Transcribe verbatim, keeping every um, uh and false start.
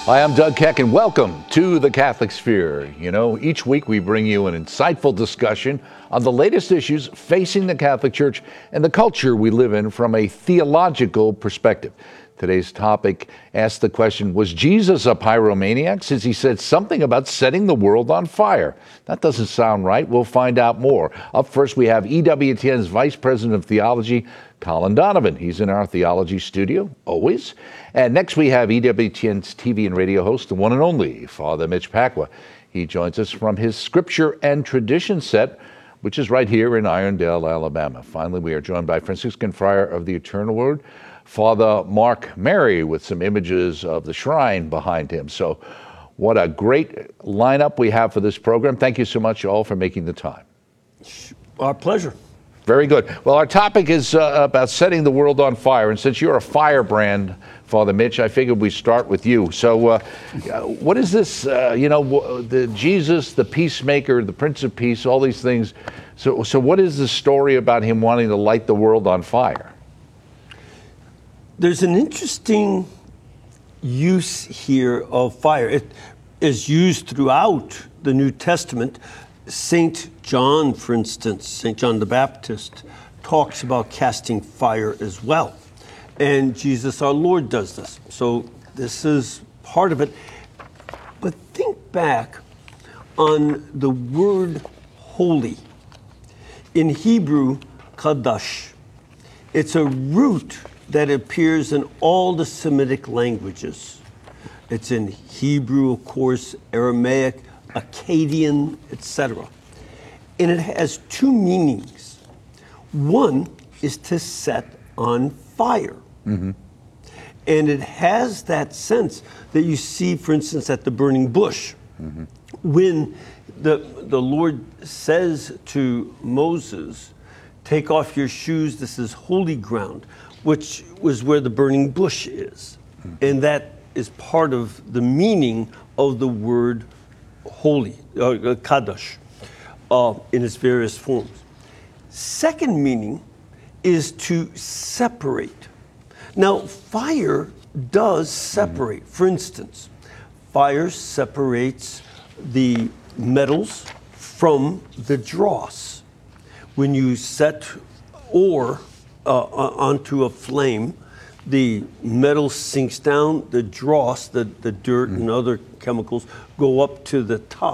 Hi, I'm Doug Keck, and welcome to the Catholic Sphere. You know, each week we bring you an insightful discussion on the latest issues facing the Catholic Church and the culture we live in from a theological perspective. Today's topic asks the question, was Jesus a pyromaniac since he said something about setting the world on fire? That doesn't sound right. We'll find out more. Up first, we have E W T N's Vice President of Theology, Colin Donovan. He's in our theology studio, always. And next, we have E W T N's T V and radio host, the one and only Father Mitch Pacwa. He joins us from his Scripture and Tradition set, which is right here in Irondale, Alabama. Finally, we are joined by Franciscan Friar of the Eternal Word, Father Mark Mary, with some images of the shrine behind him. So what a great lineup we have for this program. Thank you so much, all, for making the time. Our pleasure. Very good. Well, our topic is uh, about setting the world on fire. And since you're a firebrand, Father Mitch, I figured we'd start with you. So uh, what is this, uh, you know, the Jesus, the peacemaker, the Prince of Peace, all these things. So, so what is the story about him wanting to light the world on fire? There's an interesting use here of fire. It is used throughout the New Testament. Saint John, for instance, Saint John the Baptist, talks about casting fire as well. And Jesus our Lord does this. So this is part of it. But think back on the word holy. In Hebrew, kadash. It's a root that appears in all the Semitic languages. It's in Hebrew, of course, Aramaic, Akkadian, et cetera. And it has two meanings. One is to set on fire. Mm-hmm. And it has that sense that you see, for instance, at the burning bush. Mm-hmm. When the, the Lord says to Moses, take off your shoes, this is holy ground, which was where the burning bush is. Mm-hmm. And that is part of the meaning of the word holy, uh, Kaddish, uh, in its various forms. Second meaning is to separate. Now, fire does separate. For instance, fire separates the metals from the dross. When you set ore uh, onto a flame, the metal sinks down, the dross, the, the dirt mm. and other chemicals go up to the top.